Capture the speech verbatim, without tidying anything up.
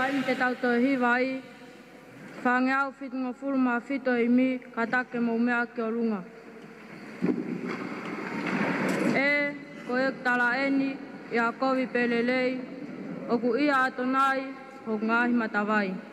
in te tauto e hiwai, whangeau whitunga furuma whito i mi, ka take mo mea ki o runga. E, ko e tala eni, i a kovi pelelei, o ku ia atonai, o ngahi matawai.